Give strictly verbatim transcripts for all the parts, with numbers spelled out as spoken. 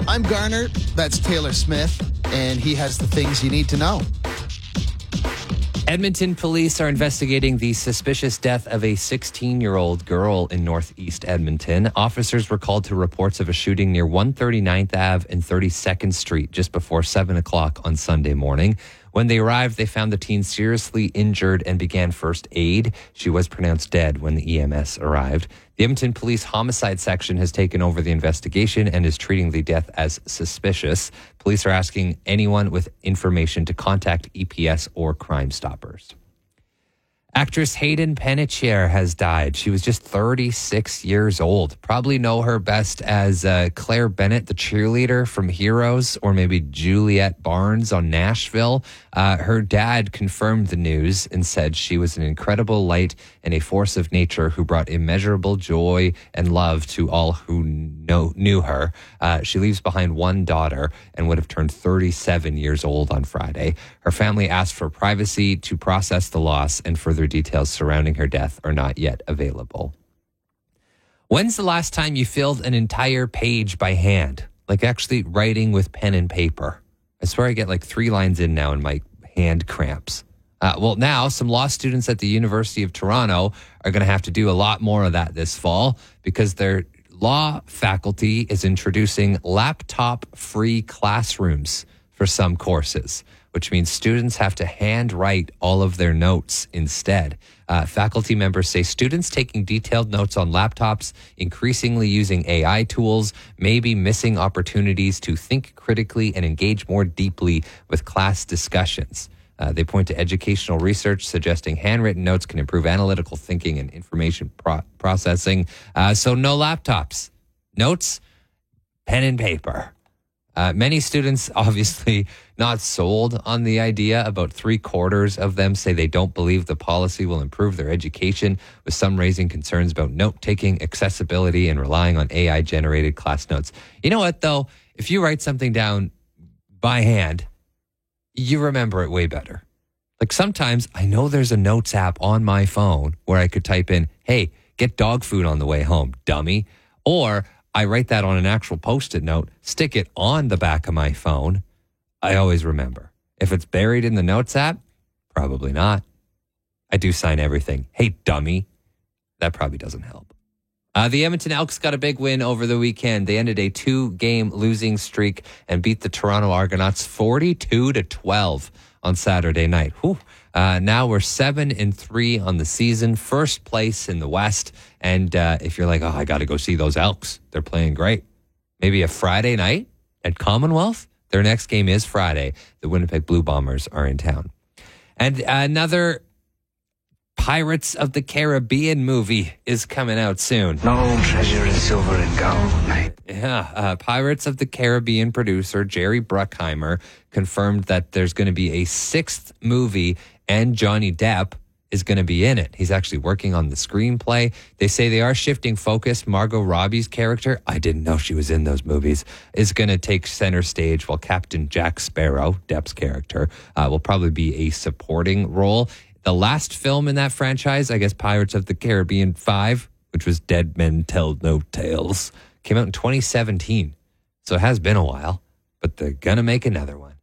I'm Garner. That's Taylor Smith. And he has the things you need to know. Edmonton police are investigating the suspicious death of a sixteen-year-old girl in northeast Edmonton. Officers were called to reports of a shooting near one thirty-ninth Avenue and thirty-second Street just before seven o'clock on Sunday morning. When they arrived, they found the teen seriously injured and began first aid. She was pronounced dead when the E M S arrived. The Edmonton Police Homicide Section has taken over the investigation and is treating the death as suspicious. Police are asking anyone with information to contact E P S or Crime Stoppers. Actress Hayden Panettiere has died. She was just thirty-six years old. Probably know her best as uh, Claire Bennett, the cheerleader from Heroes, or maybe Juliette Barnes on Nashville. Uh, her dad confirmed the news and said she was an incredible light and a force of nature who brought immeasurable joy and love to all who know, knew her. Uh, she leaves behind one daughter and would have turned thirty-seven years old on Friday. Her family asked for privacy to process the loss, and further details surrounding her death are not yet available. When's the last time you filled an entire page by hand? Like actually writing with pen and paper? I swear I get like three lines in now and my hand cramps. Uh, well, now some law students at the University of Toronto are going to have to do a lot more of that this fall because their law faculty is introducing laptop-free classrooms for some courses, which means students have to handwrite all of their notes instead. Uh, faculty members say students taking detailed notes on laptops, increasingly using A I tools, may be missing opportunities to think critically and engage more deeply with class discussions. Uh, they point to educational research suggesting handwritten notes can improve analytical thinking and information pro- processing. Uh, so no laptops. Notes, pen and paper. Uh, many students obviously not sold on the idea. About three quarters of them say they don't believe the policy will improve their education, with some raising concerns about note-taking, accessibility, and relying on A I-generated class notes. You know what, though? If you write something down by hand, you remember it way better. Like sometimes I know there's a notes app on my phone where I could type in, hey, get dog food on the way home, dummy. Or I write that on an actual Post-it note, stick it on the back of my phone. I always remember. If it's buried in the Notes app, probably not. I do sign everything. Hey, dummy. That probably doesn't help. Uh, the Edmonton Elks got a big win over the weekend. They ended a two-game losing streak and beat the Toronto Argonauts forty-two to twelve on Saturday night. Whew. Uh, now we're seven and three on the season, first place in the West. And uh, if you're like, oh, I got to go see those Elks, they're playing great. Maybe a Friday night at Commonwealth. Their next game is Friday. The Winnipeg Blue Bombers are in town. And another Pirates of the Caribbean movie is coming out soon. No treasure in silver and gold, mate. Yeah, uh, Pirates of the Caribbean producer Jerry Bruckheimer confirmed that there's going to be a sixth movie and Johnny Depp is going to be in it. He's actually working on the screenplay. They say they are shifting focus. Margot Robbie's character, I didn't know she was in those movies, is going to take center stage while Captain Jack Sparrow, Depp's character, uh, will probably be a supporting role. The last film in that franchise, I guess Pirates of the Caribbean five, which was Dead Men Tell No Tales, came out in twenty seventeen. So it has been a while, but they're going to make another one.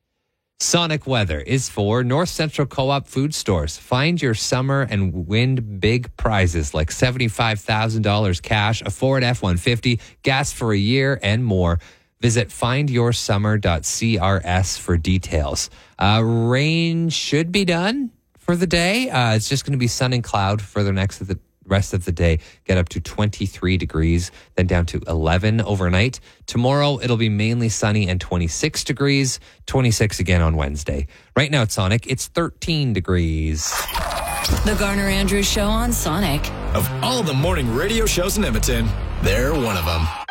Sonic Weather is for North Central Co-op food stores. Find your summer and win big prizes like seventy-five thousand dollars cash, a Ford F one fifty, gas for a year, and more. Visit find your summer dot c r s for details. Uh, rain should be done for the day. Uh, it's just going to be sun and cloud for the next of the rest of the day. Get up to twenty-three degrees, then down to eleven overnight. Tomorrow, it'll be mainly sunny and twenty-six degrees, twenty-six again on Wednesday. Right now at Sonic, it's thirteen degrees. The Garner Andrews Show on Sonic. Of all the morning radio shows in Edmonton, they're one of them.